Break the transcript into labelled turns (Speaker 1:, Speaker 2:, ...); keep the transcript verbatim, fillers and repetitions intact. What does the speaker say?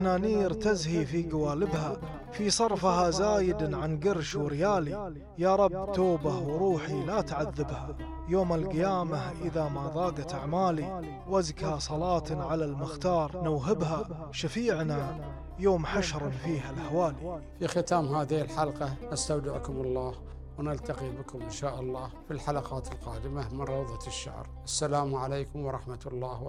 Speaker 1: نانير تزهي في قوالبها، في صرفها زايد عن قرش وريالي. يا رب توبة وروحي لا تعذبها، يوم القيامة إذا ما ضاقت أعمالي. وازكى صلاة على المختار نوهبها، شفيعنا يوم حشر فيها الهوالي.
Speaker 2: في ختام هذه الحلقة نستودعكم الله، ونلتقي بكم إن شاء الله في الحلقات القادمة من روضة الشعر. السلام عليكم ورحمة الله وبركاته.